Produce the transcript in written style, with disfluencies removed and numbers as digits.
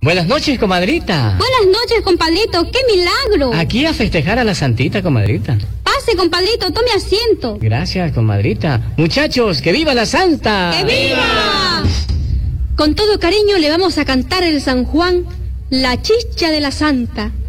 Buenas noches, comadrita. Buenas noches, compadrito. ¡Qué milagro! Aquí a festejar a la santita, comadrita. Pase, compadrito, tome asiento. Gracias, comadrita. Muchachos, ¡que viva la santa! ¡Que viva! Con todo cariño le vamos a cantar el San Juan, la chicha de la santa.